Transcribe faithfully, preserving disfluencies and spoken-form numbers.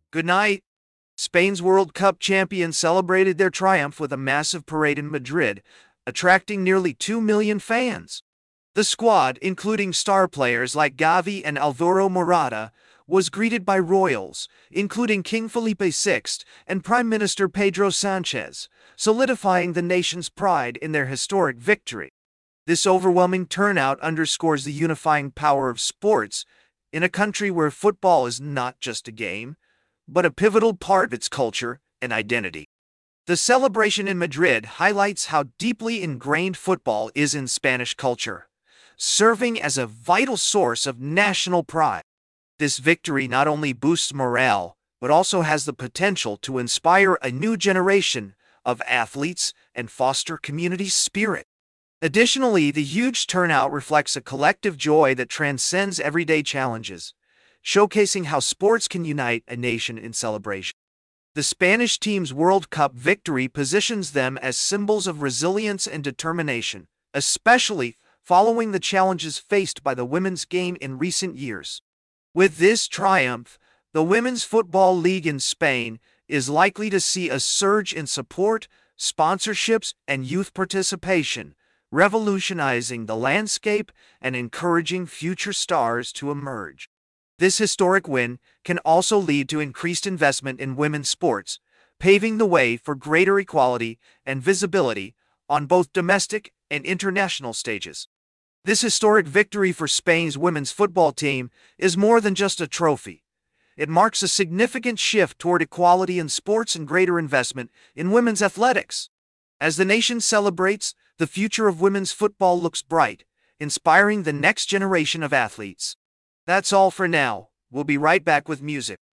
Good night. Spain's World Cup champions celebrated their triumph with a massive parade in Madrid, attracting nearly two million fans. The squad, including star players like Gavi and Alvaro Morata, was greeted by royals, including King Felipe the Sixth and Prime Minister Pedro Sanchez, solidifying the nation's pride in their historic victory. This overwhelming turnout underscores the unifying power of sports in a country where football is not just a game, but a pivotal part of its culture and identity. The celebration in Madrid highlights how deeply ingrained football is in Spanish culture, serving as a vital source of national pride. This victory not only boosts morale, but also has the potential to inspire a new generation of athletes and foster community spirit. Additionally, the huge turnout reflects a collective joy that transcends everyday challenges, showcasing how sports can unite a nation in celebration. The Spanish team's World Cup victory positions them as symbols of resilience and determination, especially following the challenges faced by the women's game in recent years. With this triumph, the Women's Football League in Spain is likely to see a surge in support, sponsorships, and youth participation, revolutionizing the landscape and encouraging future stars to emerge. This historic win can also lead to increased investment in women's sports, paving the way for greater equality and visibility on both domestic and international stages. This historic victory for Spain's women's football team is more than just a trophy. It marks a significant shift toward equality in sports and greater investment in women's athletics. As the nation celebrates, the future of women's football looks bright, inspiring the next generation of athletes. That's all for now. We'll be right back with music.